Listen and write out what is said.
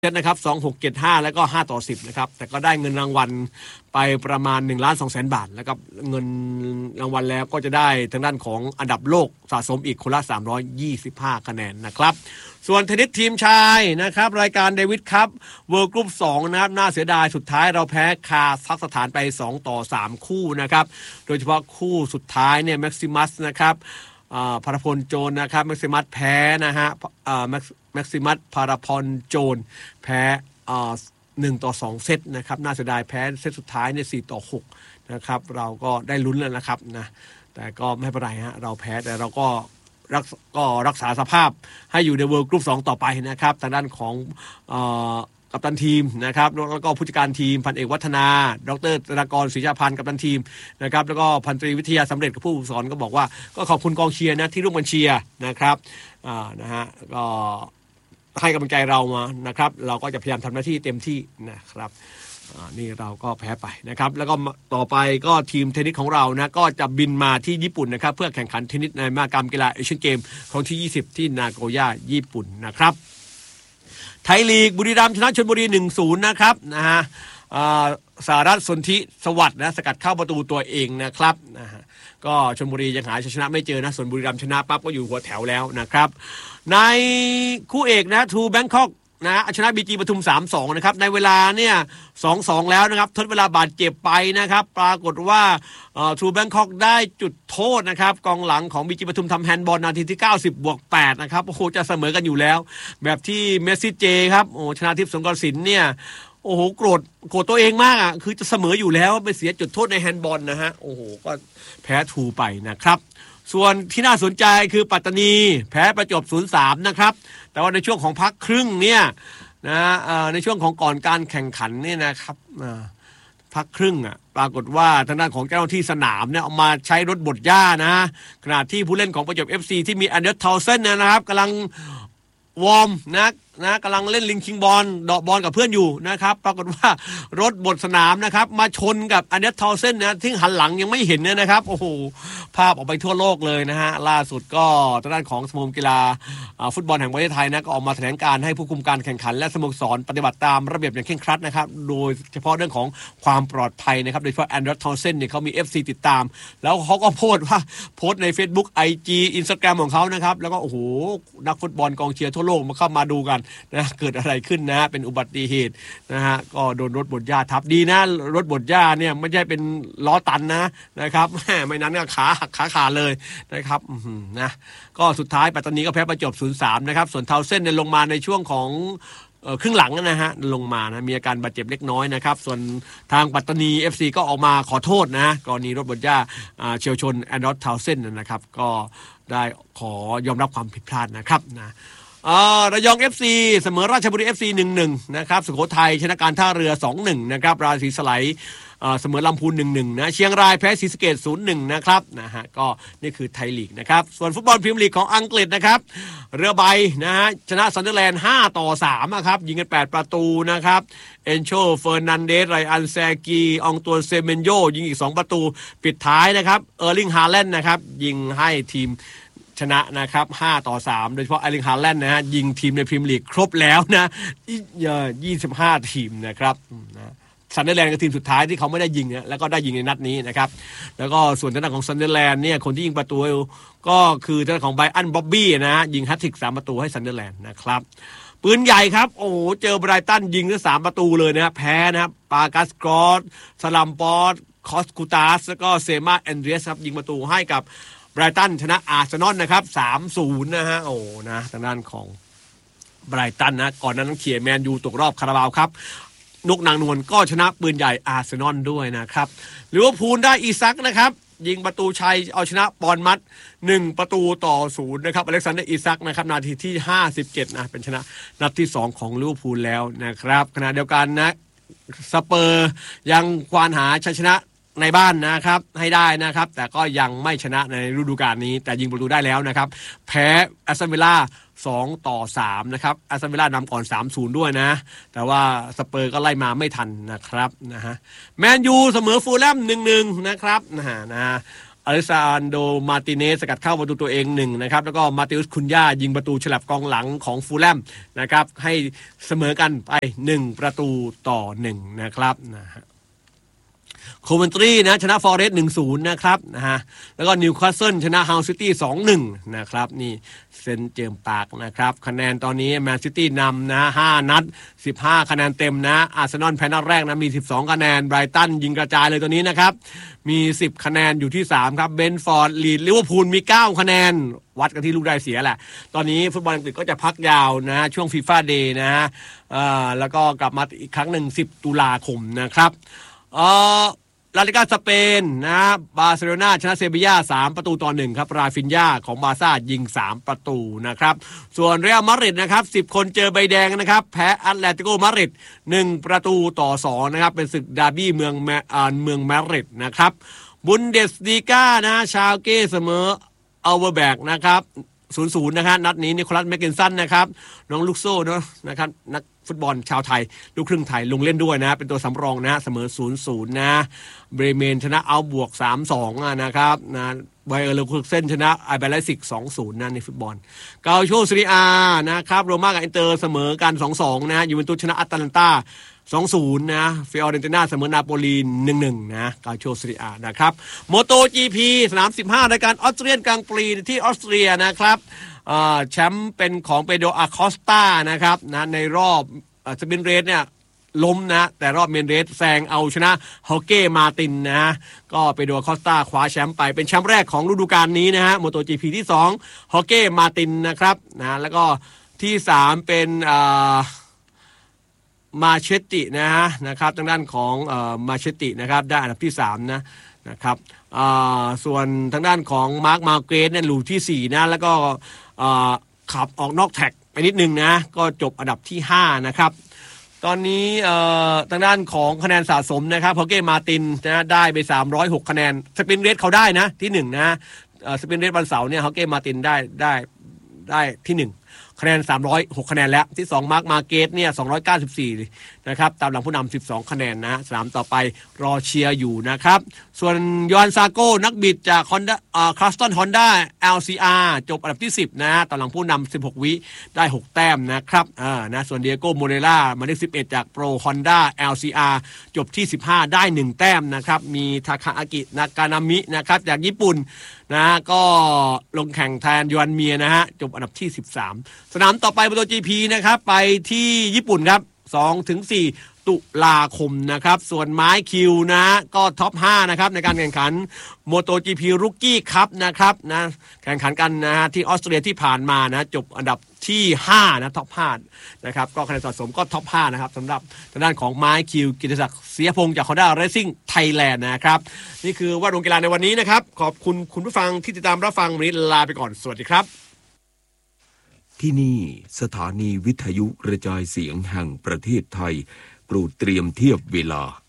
เซตนะครับ2675แล้วก็5-10นะครับแต่ก็ได้เงินรางวัลไปประมาณ1,200,000 บาทแล้วก็เงินรางวัลแล้วก็จะได้ทางด้านของอันดับโลกสะสมอีกคนละ325คะแนนนะครับส่วนเทนนิสทีมชายนะครับรายการเดวิดคัพเวิลด์กรุ๊ป2นะครับน่าเสียดายสุดท้ายเราแพ้คาซัคสถานไป2-3คู่นะครับโดยเฉพาะคู่สุดท้ายเนี่ยแม็กซิมัสนะครับพารพลโจนนะครับแม็กซิมัสแพ้นะฮะแม็กซิมัสพารพลโจนแพ้1-2 เซตนะครับน่าเสียดายแพ้เซตสุดท้ายเนี่ย4-6นะครับเราก็ได้ลุ้นแล้วนะครับนะแต่ก็ไม่เป็นไรฮะเราแพ้แต่เราก็รักษาสภาพให้อยู่ในเวิลด์กรุ๊ป2ต่อไปนะครับทางด้านของกัปตันทีมนะครับแล้วก็ผู้จัดการทีมพันเอกวัฒนาดรธนากรศรีชาพันธ์กัปตันทีมนะครับแล้วก็พันตรีวิทยาสำเร็จกับผู้ฝึกสอนก็บอกว่าก็ขอบคุณกองเชียร์นะที่ร่วมกันเชียร์นะครับนะฮะก็ให้กำลังใจเรามานะครับเราก็จะพยายามทำหน้าที่เต็มที่นะครับนี่เราก็แพ้ไปนะครับแล้วก็ต่อไปก็ทีมเทนนิสของเรานะก็จะบินมาที่ญี่ปุ่นนะครับเพื่อแข่งขันเทนนิสในมหกรรมกีฬาเอเชียนเกมครั้งที่20ที่นาโกย่าญี่ปุ่นนะครับไทยลีกบุรีรัมย์ชนะชลบุรี 1-0 นะครับนะฮะสหรัฐสนธิสวัสดิ์นะสกัดเข้าประตูตัวเองนะครับนะฮะก็ชลบุรียังหาชัยชนะไม่เจอนะส่วนบุรีรัมย์ชนะปั๊บก็อยู่หัวแถวแล้วนะครับในคู่เอกนะทูแบงคอกนะชนะบีจีปทุม 3-2 นะครับในเวลาเนี่ย 2-2 แล้วนะครับทดเวลาบาดเจ็บไปนะครับปรากฏว่าทูแบงคอกได้จุดโทษนะครับกองหลังของบีจีปทุมทำแฮนด์บอลนาทีที่90+8นะครับโอ้โหจะเสมอกันอยู่แล้วแบบที่เมสซี่เจครับโอ้ชนะทิพย์สงกรสินเนี่ยโอ้โหโกรธตัวเองมากอ่ะคือจะเสมออยู่แล้วไปเสียจุดโทษในแฮนด์บอลนะฮะโอ้โหก็แพ้ทูไปนะครับส่วนที่น่าสนใจคือปัตตานีแพ้ประจวบ 0-3 นะครับแต่ว่าในช่วงของพักครึ่งเนี่ยนะในช่วงของก่อนการแข่งขันเนี่ยนะครับพักครึ่งอ่ะปรากฏว่าทางด้านของเจ้าหน้าที่สนามเนี่ยเอามาใช้รถบดหญ้านะขณะที่ผู้เล่นของประจวบ FC ที่มีแอนเดอร์ทาวเซนนะครับกำลังวอร์มนะกำลังเล่นลิงคิงบอลเดาะบอลกับเพื่อนอยู่นะครับปรากฏว่ารถบดสนามนะครับมาชนกับอันเดอร์ทาวเซนนะที่หันหลังยังไม่เห็นเนี่ยนะครับโอ้โหภาพออกไปทั่วโลกเลยนะฮะล่าสุดก็ทางด้านของสมาคมกีฬาฟุตบอลแห่งประเทศไทยนะก็ออกมาแถลงการให้ผู้คุมการแข่งขันและสโมสรปฏิบัติตามระเบียบอย่างเคร่งครัดนะครับโดยเฉพาะเรื่องของความปลอดภัยนะครับโดยเฉพาะแอนเดอร์ทาวเซนเนี่ยเขามี FC ติดตามแล้วเขาก็โพสต์ใน Facebook IG Instagram ของเขานะครับแล้วก็โอ้โหนักฟุตบอลกองเชียร์ทั่วโลกมาเข้ามาดูกันนะเกิดอะไรขึ้นนะเป็นอุบัติเหตุนะฮะก็โดนรถบดหญ้าทับดีนะรถบดหญ้าเนี่ยไม่ใช่เป็นล้อตันนะครับไม่นั้นก็ขาขาดเลยนะครับนะก็สุดท้ายปัตตานีก็แพ้ประจวบ 0-3 นะครับส่วนเทาเส้นเนี่ยลงมาในช่วงของครึ่งหลังนะฮะลงมานะมีอาการบาดเจ็บเล็กน้อยนะครับส่วนทางปัตตานี FC ก็ออกมาขอโทษนะกรณีรถบดหญ้าเฉียวชนแอนดรอสเทาเส้นนะครับก็ได้ขอยอมรับความผิดพลาดนะครับนะระยอง FC เสมอราชบุรี FC 1-1 นะครับสุโขทัยชนะการท่าเรือ 2-1 นะครับราศีสไลเสมอลำพูน 1-1 นะเชียงรายแพ้ศรีสะเกษ 0-1 นะครับนะฮะก็นี่คือไทยลีกนะครับส่วนฟุตบอลพรีเมียร์ลีกของอังกฤษนะครับเรือใบนะฮะชนะซันเดอร์แลนด์ 5-3 นะครับยิงกัน8ประตูนะครับเอนโชเฟอร์นันเดสไรอันแซกีองตัวเซเมนโยยิงอีก2ประตูปิดท้ายนะครับเออร์ลิงฮาแลนด์นะครับยิงให้ทีมชนะนะครับ5-3โดยเฉพาะไอริงฮาแลนด์นะฮะยิงทีมในพรีเมียร์ลีกครบแล้วนะ25ทีมนะครับนะซันเดอร์แลนด์ก็ทีมสุดท้ายที่เขาไม่ได้ยิงนะแล้วก็ได้ยิงในนัดนี้นะครับแล้วก็ส่วนทางด้านของซันเดอร์แลนด์เนี่ยคนที่ยิงประตูก็คือทางด้านของไบรอันบ๊อบบี้นะยิงแฮตทริก3ประตูให้ซันเดอร์แลนด์นะครับปืนใหญ่ครับโอ้โหเจอไบรตันยิงได้3ประตูเลยนะแพ้นะครับปากัสกรอสสลัมปอร์ตคอสกูตาสแล้วก็เซมาแอนเดรียสครับยิงประตูให้กับไบรตันชนะอาร์เซนอลนะครับ 3-0 นะฮะโอ้นะทางด้านของไบรตันนะก่อนนั้นเขี่ยแมนยูตกรอบคาราบาวครับนกนางนวลก็ชนะปืนใหญ่อาร์เซนอลด้วยนะครับลิเวอร์พูลได้อีซักนะครับยิงประตูชัยเอาชนะบอร์นมัธ1-0นะครับอเล็กซานเดอร์อีซักนะครับนาทีที่57นะเป็นชนะนัดที่2ของลิเวอร์พูลแล้วนะครับขณะเดียวกันนะสเปอร์ยังควานหาชัยชนะในบ้านนะครับให้ได้นะครับแต่ก็ยังไม่ชนะในฤดูกาลนี้แต่ยิงประตูได้แล้วนะครับแพ้แอสตันวิลล่า2-3นะครับแอสตันวิลล่านำก่อน 3-0 ด้วยนะแต่ว่าสเปอร์ก็ไล่มาไม่ทันนะครับนะฮะแมนยูเสมอฟูลแลม 1-1 นะครับนะฮะอเลซานโดมาร์ติเนสสกัดเข้าประตูตัวเอง1นะครับแล้วก็มาติอุสคุนย่ายิงประตูฉลับกองหลังของฟูลแลมนะครับให้เสมอกันไป1ประตูต่อ1นะครับนะฮะโคเวนทรีนะชนะฟอเรสต์ 1-0 นะครับนะฮะแล้วก็นิวคาสเซิลชนะฮาวซิตี้ 2-1 นะครับนี่เซนเจมส์ปาร์คนะครับคะแนนตอนนี้แมนซิตี้นำนะ5นัด15คะแนนเต็มนะอาร์เซนอลแพ้นัดแรกนะมี12คะแนนไบรตันยิงกระจายเลยตัวนี้นะครับมี10คะแนนอยู่ที่3ครับเบนฟอร์ดลีดลิเวอร์พูลมี9คะแนนวัดกันที่ลูกได้เสียแหละตอนนี้ฟุตบอลอังกฤษก็จะพักยาวนะช่วงฟีฟ่าเดย์นะฮะแล้วก็กลับมาอีกครั้งหนึ่ง10ตุลาคมนะครับลาลิกาสเปนนะบาร์เซโลนาชนะเซบีย่า3-1ครับราฟินญาของบาร์ซ่ายิง3ประตูนะครับส่วนเรอัลมาดริดนะครับ10คนเจอใบแดงนะครับแพ้แอตเลติโกมาดริด1-2นะครับเป็นศึกดาร์บี้เมืองมาดริดนะครับบุนเดสลีกานะชาลเก้เสมออัลเวอร์แบกนะครับ0-0นะครับนัดนี้นิโคลัสแมคกินสันนะครับน้องลูกโซ่นะครับนักฟุตบอลชาวไทยลูกครึ่งไทยลงเล่นด้วยนะเป็นตัวสำรองนะเสมอ 0-0 นะเบรเมนชนะเอาบวก 3-2 นะครับนะไบเออร์เลคุเซนชนะไอเบลไลซิก 2-0 นะในฟุตบอลกาโชซีรีอานะครับโรม่ากับอินเตอร์เสมอกัน 2-2 นะยูเวนตุสชนะอัตแลนตา2-0 นะฟิออเรนติน่าเสมอนาโปลี 1-1 นะกาโชซีรีอานะครับโมโต GP สนาม15รายการออสเตรียนกลางปรีที่ออสเตรียนะครับแชมป์เป็นของเปโดอาคอสตานะครับนะในรอบสปินเรสเนี่ยล้มนะแต่รอบเมนเรสแซงเอาชนะฮอเก้มาตินนะก็เปโดอาคอสตาคว้าแชมป์ไปเป็นแชมป์แรกของฤดูกาลนี้นะฮะโมโต GP ที่2ฮอเก้มาตินนะครับนะแล้วก็ที่3เป็นมาเชตินะครับทางด้านของมาเชตินะครับได้อันดับที่3นะครับส่วนทางด้านของมาร์คมาเกรสเนี่ยหลูที่4นะแล้วก็ขับออกนอกแท็กไปนิดนึงนะก็จบอันดับที่5นะครับตอนนี้ทางด้านของคะแนนสะสมนะครับฮอเก้มาตินนะได้ไป306คะแนนสปินเรสเขาได้นะที่1นะสปินเรสวันเสาร์เนี่ยฮอเก้มาตินได้ที่1คะแนน306คะแนนแล้วที่2มาร์คมาเกตเนี่ย294นะครับตามหลังผู้นำ12คะแนนนะสนามต่อไปรอเชียร์อยู่นะครับส่วนยอนซาโก้นักบิดจากคลาสตันฮอนด้า LCR จบอันดับที่10นะตามหลังผู้นำ16วิได้6แต้มนะครับนะส่วนเดียโก้โมเรล่าหมายเลข11จากโปรฮอนด้า LCR จบที่15ได้1แต้มนะครับมีทาคาอากินากานามินะครับจากญี่ปุ่นนะก็ลงแข่งแทนยอนเมียนะฮะจบอันดับที่13สนามต่อไปโมโต GP นะครับไปที่ญี่ปุ่นครับ 2-4 ตุลาคมนะครับส่วนไม้คิวนะก็ท็อป5นะครับในการแข่งขัน MotoGP Rookie Cup นะครับนะแข่งขันกันนะฮะที่ออสเตรเลียที่ผ่านมานะจบอันดับที่5นะท็อป5นะครับก็คะแนนสะสมก็ท็อป5นะครับสำหรับทางด้านของไม้คิวกิติศักดิ์เสียพงศ์จาก Honda Racing Thailand นะครับนี่คือว่าดวงกีฬาในวันนี้นะครับขอบคุณคุณผู้ฟังที่ติดตามรับฟังวันนี้ลาไปก่อนสวัสดีครับที่นี่สถานีวิทยุกระจายเสียงแห่งประเทศไทยโปรดเตรียมเทียบเวลา